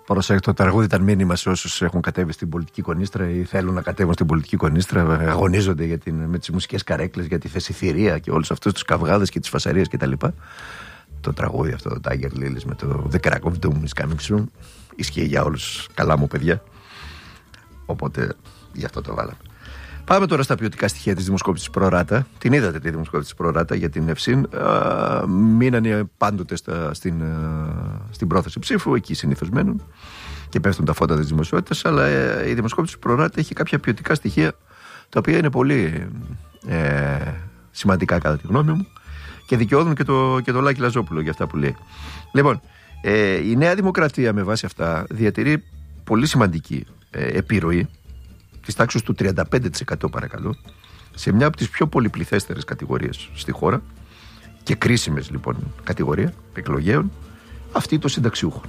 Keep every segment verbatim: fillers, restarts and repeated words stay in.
Προσέξτε, το τραγούδι ήταν μήνυμα σε όσους έχουν κατέβει στην πολιτική κονίστρα ή θέλουν να κατέβουν στην πολιτική κονίστρα, αγωνίζονται για την, με τις μουσικές καρέκλες για τη θεσιθηρία και όλους αυτούς τους καυγάδες και τις φασαρίες κτλ. Το τραγούδι αυτό, το Tiger Lilies με το The Crack of Doom is coming soon, ισχύει για όλους, καλά μου παιδιά. Οπότε γι' αυτό το βάλαμε. Πάμε τώρα στα ποιοτικά στοιχεία της δημοσκόπησης Προράτα. Την είδατε τη δημοσκόπηση Προράτα για την Ευσύν. Μείνανε πάντοτε στα, στην, α, στην πρόθεση ψήφου, εκεί συνήθως μένουν και πέφτουν τα φώτα της δημοσιότητας. Αλλά ε, η δημοσκόπηση Προράτα έχει κάποια ποιοτικά στοιχεία τα οποία είναι πολύ ε, σημαντικά κατά τη γνώμη μου και δικαιώδουν και το, και το Λάκη Λαζόπουλο για αυτά που λέει. Λοιπόν, ε, η Νέα Δημοκρατία με βάση αυτά διατηρεί πολύ σημαντική ε, επιρροή της τάξης του τριάντα πέντε τοις εκατό παρακαλώ, σε μια από τις πιο πολυπληθέστερες κατηγορίες στη χώρα και κρίσιμες λοιπόν κατηγορία εκλογέων, αυτή των συνταξιούχων.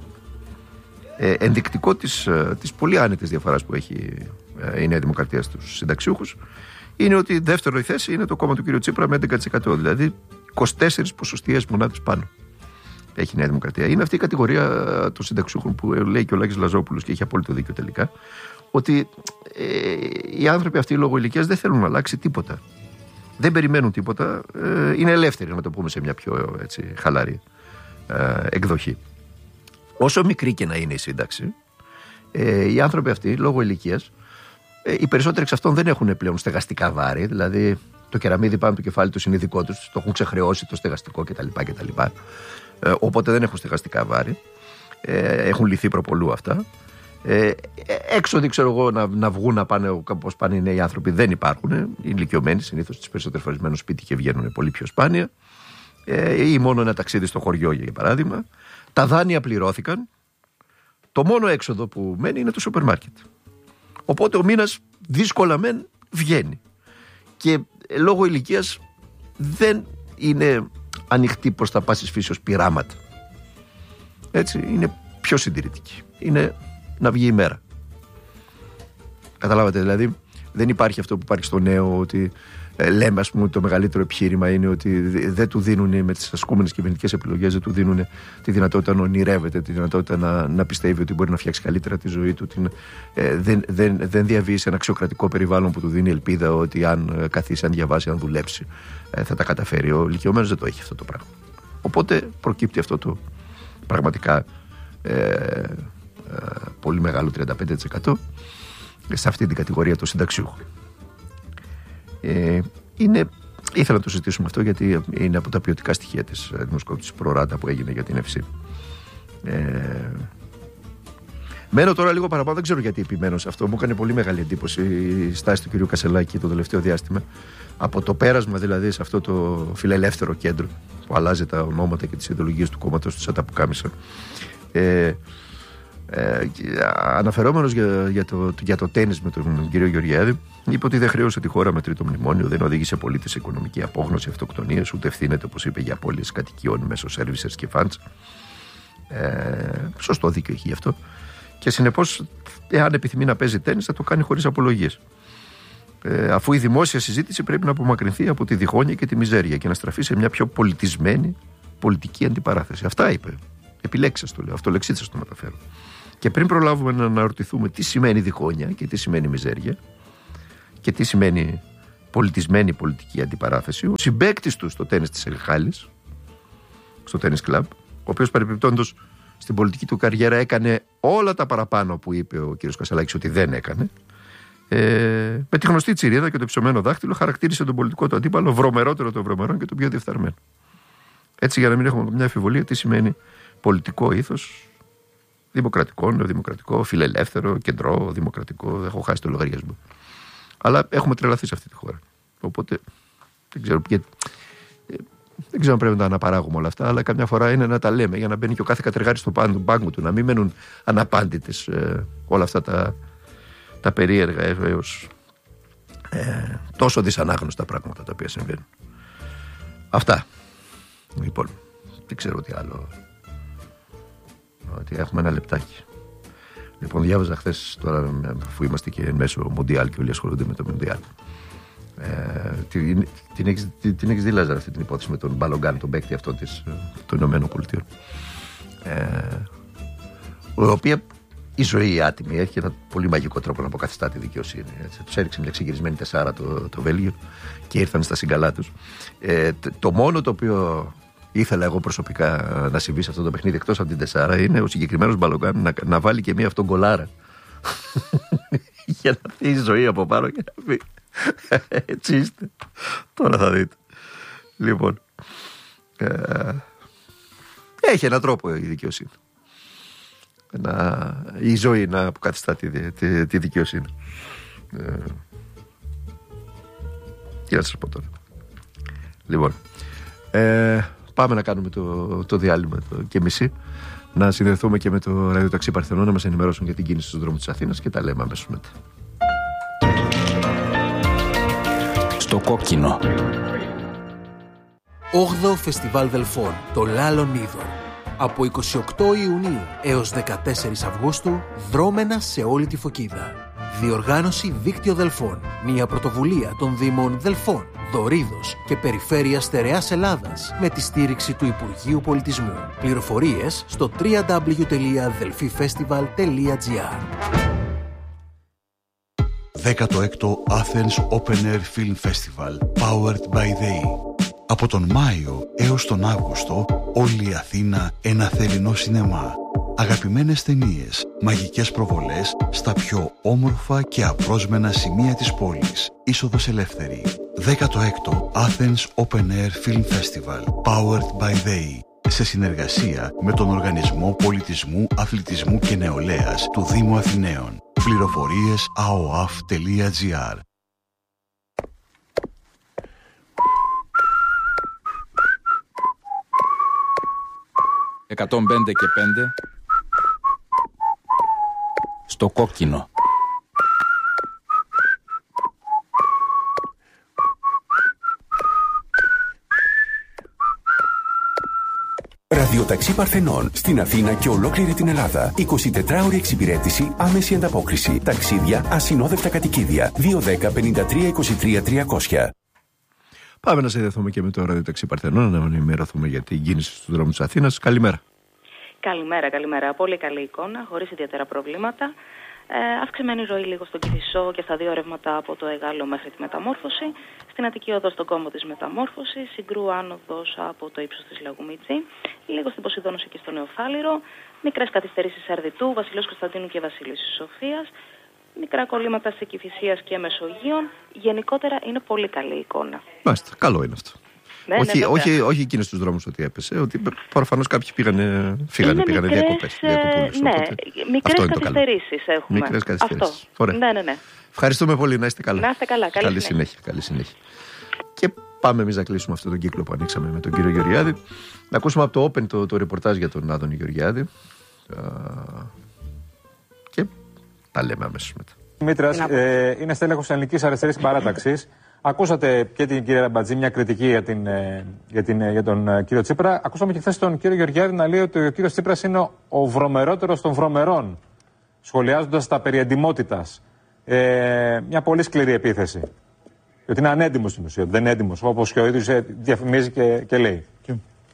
Ε, ενδεικτικό της, της πολύ άνετης διαφοράς που έχει ε, η Νέα Δημοκρατία στους συνταξιούχους είναι ότι η δεύτερη θέση είναι το κόμμα του κ. Τσίπρα με έντεκα τοις εκατό, δηλαδή είκοσι τέσσερις ποσοστιαίες μονάδες πάνω έχει η Νέα Δημοκρατία. Είναι αυτή η κατηγορία των συνταξιούχων που λέει και ο Λάκης Λαζόπουλος και έχει απόλυτο δίκιο τελικά, ότι ε, οι άνθρωποι αυτοί λόγω ηλικίας δεν θέλουν να αλλάξει τίποτα. Δεν περιμένουν τίποτα. Ε, είναι ελεύθεροι, να το πούμε σε μια πιο έτσι, χαλαρή ε, εκδοχή. Όσο μικρή και να είναι η σύνταξη, ε, οι άνθρωποι αυτοί λόγω ηλικίας, ε, οι περισσότεροι εξ αυτών δεν έχουν πλέον στεγαστικά βάρη. Δηλαδή το κεραμίδι πάνω από το κεφάλι τους είναι δικό τους, το έχουν ξεχρεώσει το στεγαστικό κτλ. κτλ. Ε, οπότε δεν έχουν στεγαστικά βάρη. Ε, έχουν λυθεί προπολού αυτά. Ε, έξοδοι, ξέρω εγώ, να, να βγουν να πάνε όπως πάνε οι νέοι άνθρωποι δεν υπάρχουν. Οι ηλικιωμένοι συνήθως τις περισσότερες φορές μένουν σπίτι και βγαίνουν πολύ πιο σπάνια. Ε, ή μόνο ένα ταξίδι στο χωριό, για παράδειγμα. Τα δάνεια πληρώθηκαν. Το μόνο έξοδο που μένει είναι το σούπερ μάρκετ. Οπότε ο μήνας δύσκολα μεν βγαίνει. Και λόγω ηλικίας δεν είναι ανοιχτή προς τα πάσης φύσεως πειράματα. Έτσι, είναι πιο συντηρητική. Είναι να βγει η μέρα. Καταλάβατε, δηλαδή δεν υπάρχει αυτό που υπάρχει στο νέο, ότι ε, λέμε, ας πούμε, ότι το μεγαλύτερο επιχείρημα είναι ότι δεν του δίνουν με τις ασκούμενες κυβερνητικές επιλογές, δεν του δίνουν τη δυνατότητα να ονειρεύεται, τη δυνατότητα να, να πιστεύει ότι μπορεί να φτιάξει καλύτερα τη ζωή του, την, ε, δεν, δεν, δεν διαβεί σε ένα αξιοκρατικό περιβάλλον που του δίνει ελπίδα ότι αν καθίσει, αν διαβάσει, αν δουλέψει, ε, θα τα καταφέρει. Ο ηλικιωμένος δεν το έχει αυτό το πράγμα. Οπότε προκύπτει αυτό το πραγματικά ε, πολύ μεγάλο τριάντα πέντε τοις εκατό σε αυτή την κατηγορία των συνταξιούχων. Ε, είναι, ήθελα να το συζητήσουμε αυτό γιατί είναι από τα ποιοτικά στοιχεία της δημοσκόπησης Προράτα που έγινε για την Ευσύν. Ε, μένω τώρα λίγο παραπάνω, δεν ξέρω γιατί επιμένω σε αυτό. Μου έκανε πολύ μεγάλη εντύπωση η στάση του κ. Κασελάκη το τελευταίο διάστημα. Από το πέρασμα δηλαδή σε αυτό το φιλελεύθερο κέντρο που αλλάζει τα ονόματα και τις ιδεολογίες του κόμματος του σαν τα πουκάμισα. Ε, Ε, αναφερόμενος για, για, το, για το τένις με τον κύριο Γεωργιάδη, είπε ότι δεν χρέωσε τη χώρα με τρίτο μνημόνιο, δεν οδήγησε πολίτες σε οικονομική απόγνωση, αυτοκτονίες, ούτε ευθύνεται, όπως είπε, για απώλειες κατοικιών μέσω services και funds. Ε, σωστό δίκιο έχει γι' αυτό. Και συνεπώς, εάν επιθυμεί να παίζει τένις, θα το κάνει χωρίς απολογίες. Ε, αφού η δημόσια συζήτηση πρέπει να απομακρυνθεί από τη διχόνοια και τη μιζέρια και να στραφεί σε μια πιο πολιτισμένη πολιτική αντιπαράθεση. Αυτά είπε. Επιλέξτε το λέω, αυτολεξίστε το μεταφέρω. Και πριν προλάβουμε να αναρωτηθούμε τι σημαίνει διχόνοια και τι σημαίνει μιζέρια και τι σημαίνει πολιτισμένη πολιτική αντιπαράθεση, ο συμπαίκτης του στο τένις της Ελχάλης, στο τένις κλαμπ, ο οποίος παρεμπιπτόντως στην πολιτική του καριέρα έκανε όλα τα παραπάνω που είπε ο κ. Κασελάκης ότι δεν έκανε, ε, με τη γνωστή τσιρίδα και το υψωμένο δάχτυλο χαρακτήρισε τον πολιτικό του αντίπαλο βρωμερότερο των βρωμερών και τον πιο διεφθαρμένο. Έτσι, για να μην έχουμε μια αμφιβολία, τι σημαίνει πολιτικό ήθος, δημοκρατικό, νεοδημοκρατικό, φιλελεύθερο, κεντρό, δημοκρατικό, έχω χάσει το λογαριασμό. Αλλά έχουμε τρελαθεί σε αυτή τη χώρα. Οπότε δεν ξέρω, ποιο, δεν ξέρω αν πρέπει να τα αναπαράγουμε όλα αυτά, αλλά καμιά φορά είναι να τα λέμε για να μπαίνει και ο κάθε κατεργάρης στο πάγκο του, να μην μένουν αναπάντητες ε, όλα αυτά τα, τα περίεργα έως ε, τόσο δυσανάγνωστα πράγματα τα οποία συμβαίνουν. Αυτά. Λοιπόν, δεν ξέρω τι άλλο. Ότι έχουμε ένα λεπτάκι. Λοιπόν, διάβαζα χθες, τώρα αφού είμαστε και εν μέσω Μοντιάλ και όλοι ασχολούνται με το Μοντιάλ. Ε, την, την, έχεις, την, την έχεις δει, Λάζαρα, αυτή την υπόθεση με τον Μπαλογκάν, τον παίκτη αυτό της, των Ηνωμένων Πολιτειών. Ε, ο η οποία η ζωή άτιμη έχει ένα πολύ μαγικό τρόπο να αποκαθιστά τη δικαιοσύνη. Τους έριξε μια ξεγυρισμένη τεσσάρα το, το Βέλγιο και ήρθαν στα συγκαλά τους. Ε, το μόνο το οποίο ήθελα εγώ προσωπικά να συμβεί σε αυτό το παιχνίδι, εκτός από την τεσσάρα, είναι ο συγκεκριμένος Μπαλογκάν να, να βάλει και μία αυτόν γκολάρα. Για να δει η ζωή από πάνω και να πει έτσι είστε. Τώρα θα δείτε. Λοιπόν, ε, έχει έναν τρόπο η δικαιοσύνη. Να, η ζωή να αποκαθιστά τη, τη, τη δικαιοσύνη. Ε, τι να σας πω τώρα. Λοιπόν, ε, πάμε να κάνουμε το, το διάλειμμα το και μισή. Να συνδεθούμε και με το ραδιοταξί Παρθενών να μας ενημερώσουν για την κίνηση στους δρόμους της Αθήνας και τα λέμε αμέσως μετά. Στο κόκκινο. Όγδοο Φεστιβάλ Δελφών, το Λάλον Είδωρ. Από εικοστή ογδόη Ιουνίου έως δεκατέσσερις Αυγούστου, δρόμενα σε όλη τη Φωκίδα. Διοργάνωση Δίκτυο Δελφών. Μια πρωτοβουλία των Δήμων Δελφών, Δωρίδος και Περιφέρειας Στερεάς Ελλάδας με τη στήριξη του Υπουργείου Πολιτισμού. Πληροφορίες στο double-u double-u double-u τελεία δελφι φεστιβάλ τελεία τζι άρ. δέκατο έκτο Athens Open Air Film Festival Powered by They. Από τον Μάιο έως τον Αύγουστο, όλη η Αθήνα ένα θερινό σινεμά. Αγαπημένες ταινίες, μαγικές προβολές στα πιο όμορφα και απρόσμενα σημεία της πόλης. Είσοδος ελεύθερη. δέκατο έκτο Athens Open Air Film Festival Powered by They. Σε συνεργασία με τον Οργανισμό Πολιτισμού, Αθλητισμού και Νεολαίας του Δήμου Αθηναίων. Πληροφορίες a o a f τελεία g r. εκατόν πέντε και πέντε στο κόκκινο. Ραδιοταξί Παρθενών στην Αθήνα και ολόκληρη την Ελλάδα. εικοσιτετράωρη εξυπηρέτηση, άμεση ανταπόκριση. Ταξίδια, ασυνόδευτα κατοικίδια. δύο δέκα πενήντα τρία είκοσι τρία τριακόσια. Πάμε να συνδεθούμε και με το ραδιοταξί Παρθενών, να ενημερωθούμε για την κίνηση στους δρόμους της Αθήνας. Καλημέρα. Καλημέρα, καλημέρα. Πολύ καλή εικόνα, χωρίς ιδιαίτερα προβλήματα. Ε, αυξημένη ροή λίγο στον Κηφισό και στα δύο ρεύματα από το Εγάλο μέχρι τη Μεταμόρφωση. Στην Αττική Οδό στον κόμβο της Μεταμόρφωσης. Συγκρού άνοδος από το ύψος της Λαγουμίτζη. Λίγο στην Ποσειδόνωση και στο Νεοφάλιρο. Μικρές καθυστερήσεις Αρδιτού, Βασιλέως Κωνσταντίνου και Βασίλης της Σοφίας. Μικρά κολλήματα σε Κηφισίας και Μεσογείων. Γενικότερα είναι πολύ καλή εικόνα. Μάλιστα, καλό είναι αυτό. Ναι, όχι, ναι, όχι, όχι εκείνες τους δρόμους ότι έπεσε, ότι προφανώς κάποιοι πήγανε, φύγανε, πήγανε μικρές, διακοπές. Διακοπούλες, ναι, οπότε, μικρές καθυστερήσεις έχουμε. Μικρές καθυστερήσεις. Αυτό. Ναι, ναι, ναι. Ευχαριστούμε πολύ, να είστε καλά. Να είστε καλά, καλή, καλή συνέχεια. συνέχεια. Καλή συνέχεια. Και πάμε εμείς να κλείσουμε αυτόν τον κύκλο που ανοίξαμε με τον κύριο Γεωργιάδη. Να ακούσουμε από το Open το, το ρεπορτάζ για τον Άδωνη Γεωργιάδη. Α, και τα λέμε αμέσως μετά. Δημήτρας, ε, είναι στέλεχος Ελληνικής Αριστερής Παράταξης. Ακούσατε και την κυρία Ραμπατζή μια κριτική για, την, για, την, για τον κύριο Τσίπρα. Ακούσαμε και χθες τον κύριο Γεωργιάδη να λέει ότι ο κύριος Τσίπρας είναι ο βρωμερότερος των βρωμερών, σχολιάζοντας τα περί εντιμότητας. Ε, μια πολύ σκληρή επίθεση. Ότι είναι ανέντιμος στην ουσία, δεν είναι έντιμος, όπως και ο ίδιος διαφημίζει και, και λέει. Και...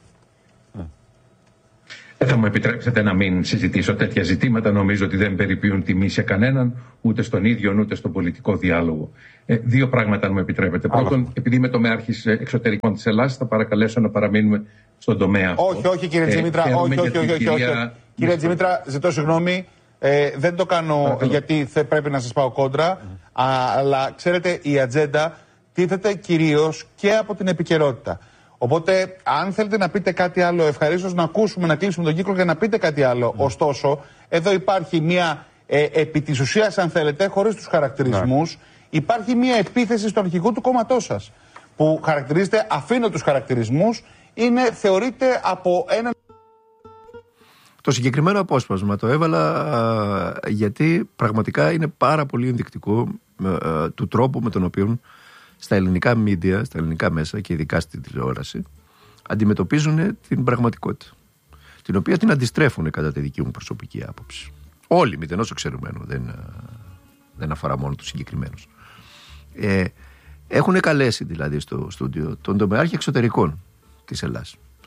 Δεν θα μου επιτρέψετε να μην συζητήσω τέτοια ζητήματα. Νομίζω ότι δεν περιποιούν τιμή σε κανέναν, ούτε στον ίδιο, ούτε στον πολιτικό διάλογο. Ε, δύο πράγματα, αν μου επιτρέπετε. Άρα. Πρώτον, επειδή είμαι τομέαρχης εξωτερικών της Ελλάδας, θα παρακαλέσω να παραμείνουμε στον τομέα αυτό. Όχι, όχι, κύριε Τζιμήτρα. Ε, όχι, όχι, όχι, όχι, όχι, όχι. Κύριε Τζιμήτρα, ζητώ συγγνώμη. Ε, δεν το κάνω Παρακαλώ. γιατί θε, πρέπει να σας πάω κόντρα. Mm. Α, αλλά ξέρετε, η ατζέντα τίθεται κυρίως και από την επικαιρότητα. Οπότε, αν θέλετε να πείτε κάτι άλλο, ευχαρίστως να ακούσουμε, να κλείσουμε τον κύκλο και να πείτε κάτι άλλο. Mm. Ωστόσο, εδώ υπάρχει μια ε, επί της ουσίας, αν θέλετε, χωρίς τους χαρακτηρισμούς, mm. υπάρχει μια επίθεση στο αρχηγό του κόμματός σας. Που χαρακτηρίζεται, αφήνω τους χαρακτηρισμούς, είναι, θεωρείται από έναν. Το συγκεκριμένο απόσπασμα το έβαλα α, γιατί πραγματικά είναι πάρα πολύ ενδεικτικό α, α, του τρόπου με τον οποίο στα ελληνικά μίντια, στα ελληνικά μέσα και ειδικά στην τηλεόραση αντιμετωπίζουν την πραγματικότητα, την οποία την αντιστρέφουν κατά τη δική μου προσωπική άποψη. Όλοι, μηδενός εξαιρουμένου, δεν, δεν αφορά μόνο τους συγκεκριμένους. Ε, έχουν καλέσει δηλαδή στο στούντιο τον τομεάρχη εξωτερικών της Ελλάδας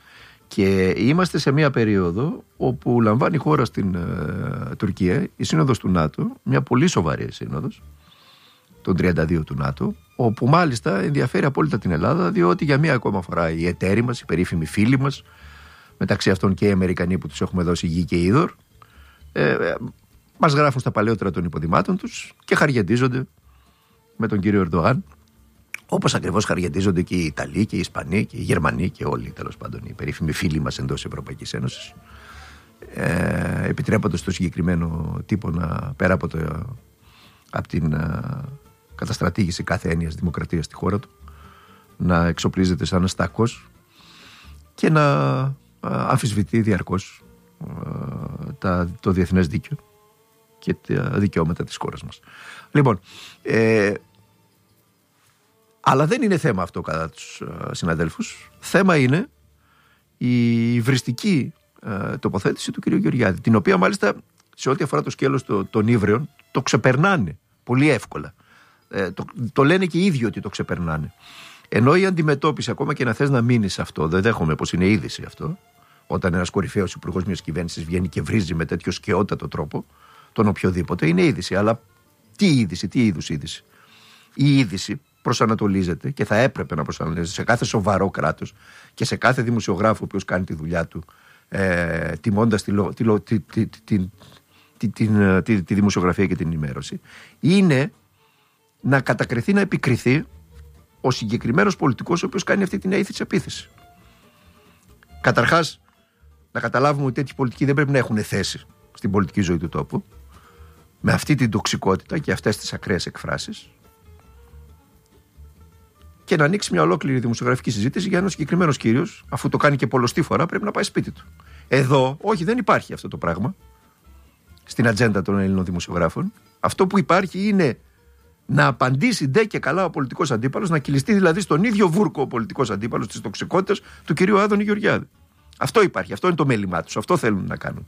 Και είμαστε σε μια περίοδο όπου λαμβάνει η χώρα στην ε, Τουρκία η σύνοδος του ΝΑΤΟ, μια πολύ σοβαρή σύνοδος των τριάντα δύο του ΝΑΤΟ, όπου μάλιστα ενδιαφέρει απόλυτα την Ελλάδα, διότι για μία ακόμα φορά οι εταίροι μας, οι περίφημοι φίλοι μας, μεταξύ αυτών και οι Αμερικανοί που τους έχουμε δώσει γη και είδωρ, ε, ε, μας γράφουν στα παλαιότερα των υποδημάτων τους και χαριεντίζονται με τον κύριο Ερντογάν, όπως ακριβώς χαριεντίζονται και οι Ιταλοί και οι Ισπανοί και οι Γερμανοί και όλοι, τέλος πάντων, οι περίφημοι φίλοι μας εντός Ευρωπαϊκής Ένωσης, ε, επιτρέποντας το συγκεκριμένο τύπο να, πέρα από, το, από την ε, καταστρατήγηση κάθε έννοιας δημοκρατίας στη χώρα του, να εξοπλίζεται σαν αστάκος και να ε, αμφισβητεί διαρκώς ε, τα, το διεθνές δίκαιο και τα δικαιώματα της χώρας μας. Λοιπόν, ε, αλλά δεν είναι θέμα αυτό κατά τους ε, συναδέλφους. Θέμα είναι η βριστική ε, τοποθέτηση του κ. Γεωργιάδη, την οποία μάλιστα σε ό,τι αφορά το σκέλος το, των ύβρεων το ξεπερνάνε πολύ εύκολα. Ε, το, το λένε και οι ίδιοι ότι το ξεπερνάνε. Ενώ η αντιμετώπιση, ακόμα και να θες να μείνεις σε αυτό, δεν δέχομαι πως είναι είδηση αυτό, όταν ένας κορυφαίος υπουργός μιας κυβέρνησης βγαίνει και βρίζει με τέτοιο σκαιότατο τρόπο τον οποιοδήποτε, είναι είδηση. Αλλά τι είδηση, τι είδους είδηση? Η είδηση προσανατολίζεται και θα έπρεπε να προσανατολίζεται σε κάθε σοβαρό κράτος και σε κάθε δημοσιογράφο ο οποίος κάνει τη δουλειά του, ε, τιμώντας τη, τη, τη, τη, τη, τη, τη, τη, τη δημοσιογραφία και την ενημέρωση, είναι να κατακριθεί, να επικριθεί ο συγκεκριμένος πολιτικός ο οποίος κάνει αυτή την αήθηση επίθεση. Καταρχάς, να καταλάβουμε ότι τέτοιοι πολιτικοί δεν πρέπει να έχουν θέση στην πολιτική ζωή του τόπου, με αυτή την τοξικότητα και αυτές τις ακραίες εκφράσεις, και να ανοίξει μια ολόκληρη δημοσιογραφική συζήτηση για ένας συγκεκριμένος κύριος, αφού το κάνει και πολλοστή φορά, πρέπει να πάει σπίτι του. Εδώ, όχι, δεν υπάρχει αυτό το πράγμα στην ατζέντα των Ελλήνων δημοσιογράφων. Αυτό που υπάρχει είναι να απαντήσει ντε και καλά ο πολιτικός αντίπαλος, να κυλιστεί δηλαδή στον ίδιο βούρκο ο πολιτικός αντίπαλος της τοξικότητας του κυρίου Άδωνη Γεωργιάδη. Αυτό υπάρχει, αυτό είναι το μέλημά τους, αυτό θέλουν να κάνουν.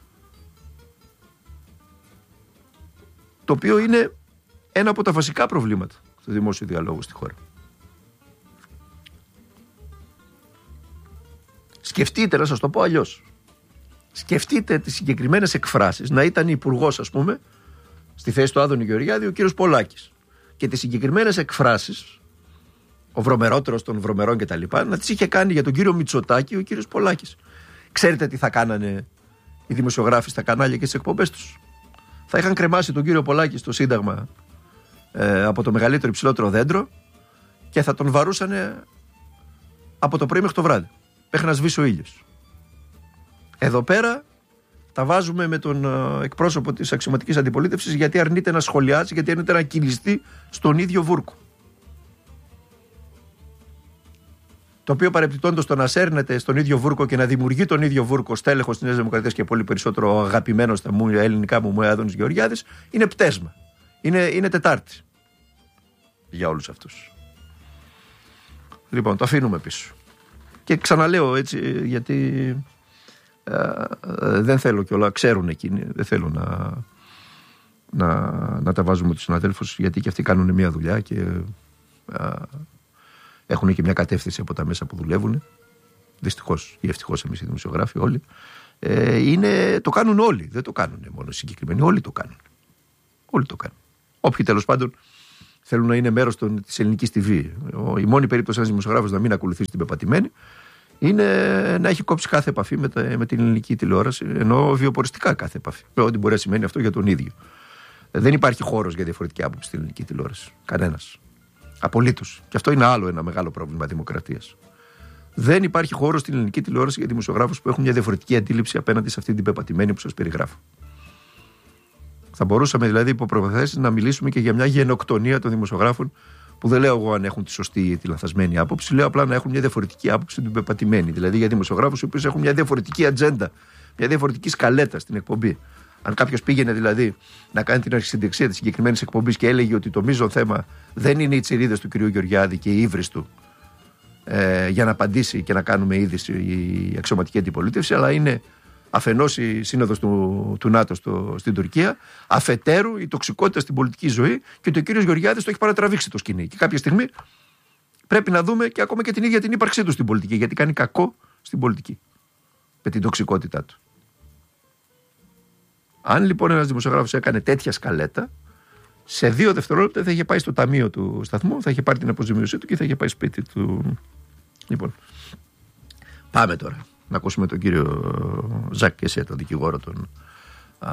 Το οποίο είναι ένα από τα βασικά προβλήματα του δημόσιου διαλόγου στη χώρα. Σκεφτείτε, να σας το πω αλλιώς, σκεφτείτε τις συγκεκριμένες εκφράσεις να ήταν υπουργός, ας πούμε, στη θέση του Άδωνη Γεωργιάδη ο κύριος Πολάκης, και τις συγκεκριμένες εκφράσεις, ο βρωμερότερος των βρωμερών κτλ., να τις είχε κάνει για τον κύριο Μητσοτάκη ο κύριος Πολάκης. Ξέρετε τι θα κάνανε οι δημοσιογράφοι στα κανάλια και στις εκπομπές τους? Θα είχαν κρεμάσει τον κύριο Πολάκη στο Σύνταγμα ε, από το μεγαλύτερο υψηλότερο δέντρο και θα τον βαρούσανε από το πρωί μέχρι το βράδυ, μέχρι να σβήσει ο ήλιος. Εδώ πέρα τα βάζουμε με τον ε, εκπρόσωπο της αξιωματικής αντιπολίτευσης, γιατί αρνείται να σχολιάσει, γιατί αρνείται να κυλιστεί στον ίδιο βούρκο. Το οποίο παρεπιπτόντως το να σέρνεται στον ίδιο βούρκο και να δημιουργεί τον ίδιο βούρκο στέλεχος της Νέας Δημοκρατίας και πολύ περισσότερο αγαπημένος στα μου, ελληνικά μου, μου Άδωνης Γεωργιάδης, είναι πτέσμα. Είναι, είναι Τετάρτη για όλους αυτούς. Λοιπόν, το αφήνουμε πίσω. Και ξαναλέω έτσι, γιατί ε, ε, δεν θέλω κιόλα, ξέρουν εκείνοι, δεν θέλω να, να, να τα βάζουμε τους συναδέλφους, γιατί και αυτοί κάνουν μια δουλειά και ε, έχουν και μια κατεύθυνση από τα μέσα που δουλεύουν. Δυστυχώς ή ευτυχώς εμείς οι δημοσιογράφοι όλοι. Ε, είναι, το κάνουν όλοι. Δεν το κάνουν μόνο οι συγκεκριμένοι. Όλοι το κάνουν. Όλοι το κάνουν. Όποιοι τέλος πάντων θέλουν να είναι μέρος της ελληνικής τι βι. Η μόνη περίπτωση ένας δημοσιογράφος να μην ακολουθήσει την πεπατημένη είναι να έχει κόψει κάθε επαφή με, τα, με την ελληνική τηλεόραση, ενώ βιοποριστικά κάθε επαφή. Ό,τι μπορεί να σημαίνει αυτό για τον ίδιο. Δεν υπάρχει χώρος για διαφορετική άποψη στην ελληνική τηλεόραση. Κανένας. Απολύτως. Και αυτό είναι άλλο ένα μεγάλο πρόβλημα δημοκρατίας. Δεν υπάρχει χώρος στην ελληνική τηλεόραση για δημοσιογράφους που έχουν μια διαφορετική αντίληψη απέναντι σε αυτή την πεπατημένη που σας περιγράφω. Θα μπορούσαμε δηλαδή υπό προποθέσεις να μιλήσουμε και για μια γενοκτονία των δημοσιογράφων, που δεν λέω εγώ αν έχουν τη σωστή ή τη λανθασμένη άποψη, λέω απλά να έχουν μια διαφορετική άποψη την πεπατημένη. Δηλαδή για δημοσιογράφους οι οποίοι έχουν μια διαφορετική ατζέντα, μια διαφορετική σκαλέτα στην εκπομπή. Αν κάποιος πήγαινε δηλαδή να κάνει την αρχισυντεξία της συγκεκριμένης εκπομπής και έλεγε ότι το μείζον θέμα δεν είναι οι τσιρίδες του κ. Γεωργιάδη και οι ύβρις του ε, για να απαντήσει και να κάνουμε είδηση η αξιωματική αντιπολίτευση, αλλά είναι αφενός η σύνοδος του, του ΝΑΤΟ στο, στην Τουρκία, αφετέρου η τοξικότητα στην πολιτική ζωή, και ότι ο κύριος Γεωργιάδης το έχει παρατραβήξει το σκηνή. Και κάποια στιγμή πρέπει να δούμε και ακόμα και την ίδια την ύπαρξή του στην πολιτική, γιατί κάνει κακό στην πολιτική. με την τοξικότητά του. Αν λοιπόν ένας δημοσιογράφος έκανε τέτοια σκαλέτα, σε δύο δευτερόλεπτα θα είχε πάει στο ταμείο του σταθμού, θα είχε πάρει την αποζημίωσή του και θα είχε πάει σπίτι του. Λοιπόν, πάμε τώρα να ακούσουμε τον κύριο Ζακ Κεσέ, τον δικηγόρο των α,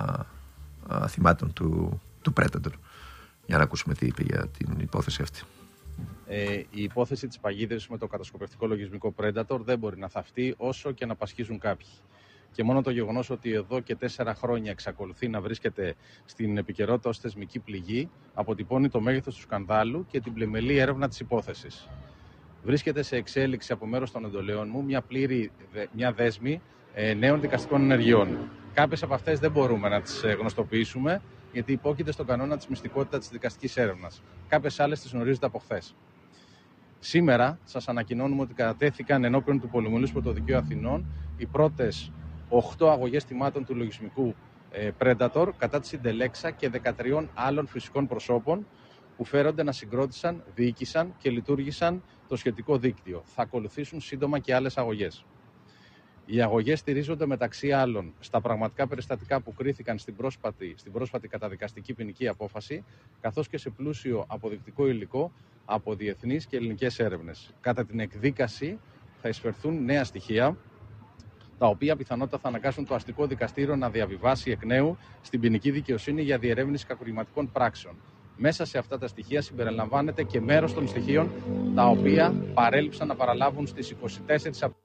α, θυμάτων του, του Predator, για να ακούσουμε τι είπε για την υπόθεση αυτή. Ε, η υπόθεση της παγίδευσης με το κατασκοπευτικό λογισμικό Predator δεν μπορεί να θαυτεί όσο και να πασχίζουν κάποιοι. Και μόνο το γεγονός ότι εδώ και τέσσερα χρόνια εξακολουθεί να βρίσκεται στην επικαιρότητα ως θεσμική πληγή αποτυπώνει το μέγεθος του σκανδάλου και την πλημελή έρευνα της υπόθεσης. Βρίσκεται σε εξέλιξη από μέρος των εντολέων μου μια πλήρη μια δέσμη ε, νέων δικαστικών ενεργειών. Κάποιες από αυτές δεν μπορούμε να τις γνωστοποιήσουμε, γιατί υπόκειται στον κανόνα της μυστικότητας της δικαστικής έρευνας. Κάποιες άλλες τις γνωρίζετε από χθες. Σήμερα σας ανακοινώνουμε ότι κατατέθηκαν ενώπιον του Πολυμελούς Πρωτοδικείου Αθηνών οι πρώτες οκτώ αγωγές θυμάτων του λογισμικού ε, Predator κατά της Συντελέξα και δεκατρία άλλων φυσικών προσώπων που φέρονται να συγκρότησαν, διοίκησαν και λειτουργήσαν το σχετικό δίκτυο. Θα ακολουθήσουν σύντομα και άλλες αγωγές. Οι αγωγές στηρίζονται μεταξύ άλλων στα πραγματικά περιστατικά που κρίθηκαν στην πρόσφατη, στην πρόσφατη καταδικαστική ποινική απόφαση, καθώς και σε πλούσιο αποδεικτικό υλικό από διεθνείς και ελληνικές έρευνες. Κατά την εκδίκαση θα εισφερθούν νέα στοιχεία, τα οποία πιθανότατα θα αναγκάσουν το αστικό δικαστήριο να διαβιβάσει εκ νέου στην ποινική δικαιοσύνη για διερεύνηση κακουργηματικών πράξεων. Μέσα σε αυτά τα στοιχεία συμπεριλαμβάνεται και μέρος των στοιχείων τα οποία παρέλειψαν να παραλάβουν στις είκοσι τέσσερις Απριλίου.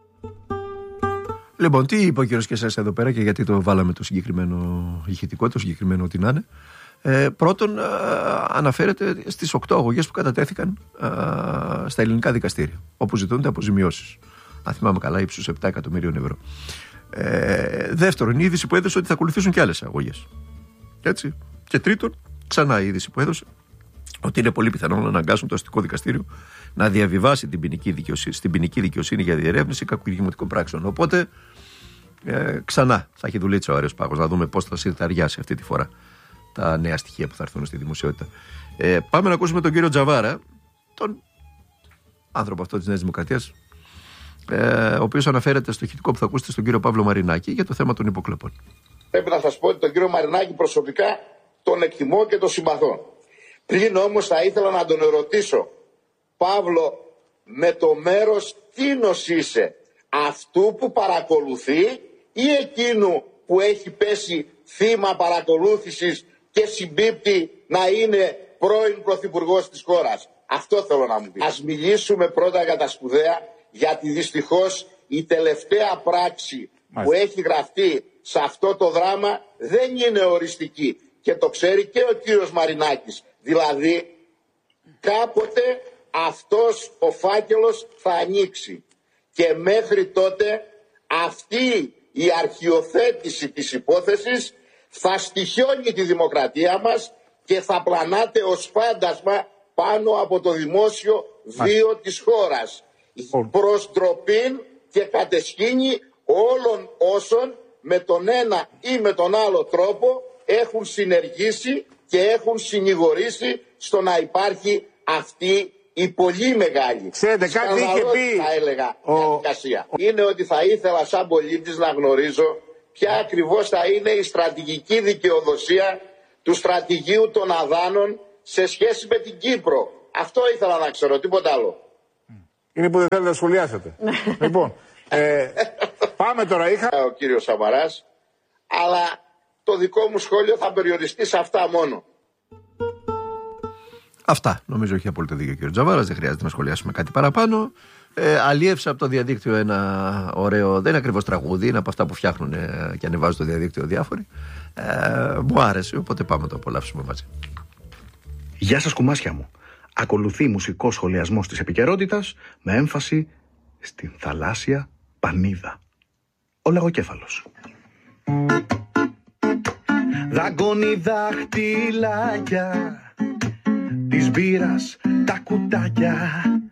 Λοιπόν, τι είπε ο κύριος Κεσές εδώ πέρα και γιατί το βάλαμε το συγκεκριμένο ηχητικό, το συγκεκριμένο ό,τι να είναι. Ε, πρώτον, α, αναφέρεται στις οκτώ αγωγές που κατατέθηκαν α, στα ελληνικά δικαστήρια, όπου ζητούνται αποζημιώσεις. Αν θυμάμαι καλά, ύψους επτά εκατομμυρίων ευρώ. Ε, δεύτερον, η είδηση που έδωσε ότι θα ακολουθήσουν και άλλες αγωγές. Έτσι. Και τρίτον, ξανά η είδηση που έδωσε ότι είναι πολύ πιθανό να αναγκάσουν το αστικό δικαστήριο να διαβιβάσει την ποινική δικαιοσύνη, στην ποινική δικαιοσύνη για διερεύνηση κακουργηματικών πράξεων. Οπότε, ε, ξανά θα έχει δουλίτσα ο Άρεος Πάγος, να δούμε πώς θα συνθαριάσει αυτή τη φορά τα νέα στοιχεία που θα έρθουν στη δημοσιότητα. Ε, πάμε να ακούσουμε τον κύριο Τζαβάρα, τον άνθρωπο αυτό της Νέας Δημοκρατίας, ε, ο οποίος αναφέρεται στο ηχητικό που θα ακούσετε στον κύριο Παύλο Μαρινάκη για το θέμα των υποκλοπών. Πρέπει να σας πω ότι τον κύριο Μαρινάκη προσωπικά τον εκτιμώ και τον συμπαθώ. Πλην όμως θα ήθελα να τον ερωτήσω, Παύλο, με το μέρος τίνος είσαι, αυτού που παρακολουθεί ή εκείνου που έχει πέσει θύμα παρακολούθησης και συμπίπτει να είναι πρώην πρωθυπουργός της χώρας? Αυτό θέλω να μου πει. Ας μιλήσουμε πρώτα για τα σπουδαία, γιατί δυστυχώς η τελευταία πράξη Μάλιστα. που έχει γραφτεί σε αυτό το δράμα δεν είναι οριστική και το ξέρει και ο κύριος Μαρινάκης. Δηλαδή κάποτε αυτός ο φάκελος θα ανοίξει και μέχρι τότε αυτή η αρχιοθέτηση της υπόθεσης θα στοιχιώνει τη δημοκρατία μας και θα πλανάται ως φάντασμα πάνω από το δημόσιο βίο της χώρας, προς ντροπήν και κατεσχήνη όλων όσων με τον ένα ή με τον άλλο τρόπο έχουν συνεργήσει και έχουν συνηγορήσει στο να υπάρχει αυτή η πολύ μεγάλη, ξέρετε, κάτι είχε πει, θα έλεγα, ο... διαδικασία. Είναι ότι θα ήθελα σαν πολίτης να γνωρίζω ποια ακριβώς θα είναι η στρατηγική δικαιοδοσία του στρατηγίου των Αδάνων σε σχέση με την Κύπρο. Αυτό ήθελα να ξέρω, τίποτα άλλο. Είναι που δεν θέλετε να σχολιάσετε. Λοιπόν, ε, πάμε τώρα. Είχα... Ο κύριος Σαμαράς, αλλά το δικό μου σχόλιο θα περιοριστεί σε αυτά μόνο. Αυτά. Νομίζω έχει απόλυτο δίκιο ο κύριος Τζαβάρας. Δεν χρειάζεται να σχολιάσουμε κάτι παραπάνω. Ε, αλλιεύσα από το διαδίκτυο ένα ωραίο, δεν είναι ακριβώς τραγούδι, είναι από αυτά που φτιάχνουν ε, και ανεβάζουν το διαδίκτυο διάφοροι. Ε, μου άρεσε, οπότε πάμε να το απολαύσουμε μαζί. Γεια σας κουμάσια μου. Ακολουθεί μουσικός σχολιασμός της επικαιρότητας με έμφαση στην θαλάσσια πανίδα. Ο λαγοκέφαλος. Δαγκώνει δάχτυλάκια της μπύρας τα κουτάκια.